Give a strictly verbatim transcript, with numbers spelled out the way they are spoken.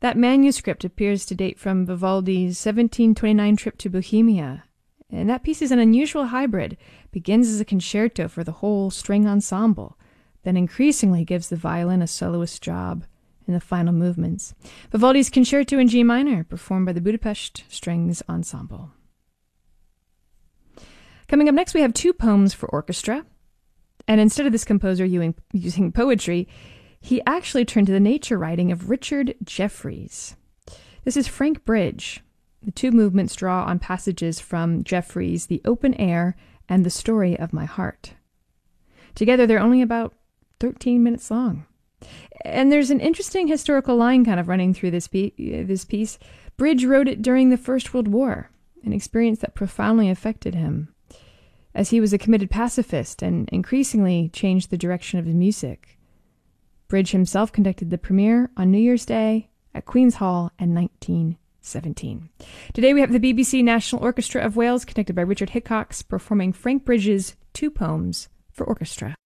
That manuscript appears to date from Vivaldi's seventeen twenty-nine trip to Bohemia, and that piece is an unusual hybrid. Begins as a concerto for the whole string ensemble, then increasingly gives the violin a soloist job in the final movements. Vivaldi's Concerto in G minor, performed by the Budapest Strings Ensemble. Coming up next, we have two poems for orchestra, and instead of this composer using poetry, he actually turned to the nature writing of Richard Jefferies. This is Frank Bridge. The two movements draw on passages from Jefferies' The Open Air and The Story of My Heart. Together, they're only about thirteen minutes long. And there's an interesting historical line kind of running through this, pe- this piece. Bridge wrote it during the First World War, an experience that profoundly affected him, as he was a committed pacifist and increasingly changed the direction of his music. Bridge himself conducted the premiere on New Year's Day at Queen's Hall in nineteen seventeen. Today we have the B B C National Orchestra of Wales, conducted by Richard Hickox, performing Frank Bridge's two poems for orchestra.